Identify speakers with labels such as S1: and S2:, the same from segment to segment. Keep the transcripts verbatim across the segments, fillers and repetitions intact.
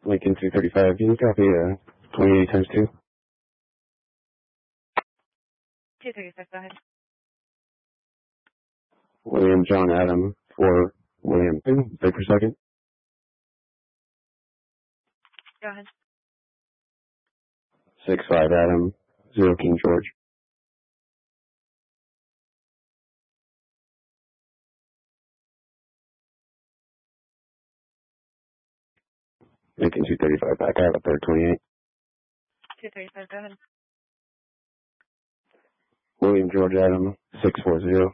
S1: Lincoln two thirty-five, can you copy uh, twenty-eight times two?
S2: two thirty-five, go ahead.
S1: William John Adam for William two, wait for a second.
S2: Go ahead.
S1: six five Adam, zero King George. Lincoln two thirty-five, back out, third twenty-eight.
S2: two thirty-five, go ahead.
S1: William George Adam, six four zero.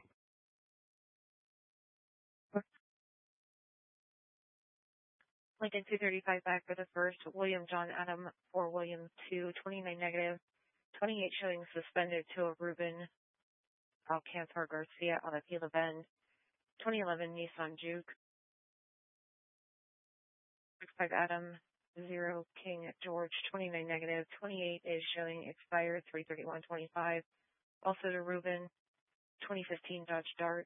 S2: Lincoln two thirty-five back for the first. William John Adam for William two, twenty-nine negative. twenty-eight showing suspended to a Ruben Alcantar Garcia on a Pila Bend. twenty eleven Nissan Juke. six five Adam, zero King George, twenty-nine negative. twenty-eight is showing expired, three thirty-one twenty-five. Also to Ruben, twenty fifteen Dodge Dart.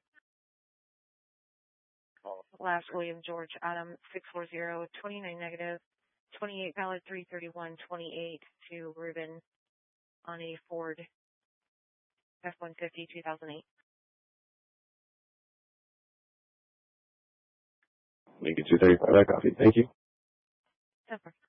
S2: Last William George Adam, six four zero, twenty-nine negative. twenty-eight valid, three thirty-one twenty-eight to Ruben on a Ford F one fifty two thousand eight.
S1: Lincoln two thirty-five, back copy, thank you.
S2: Super.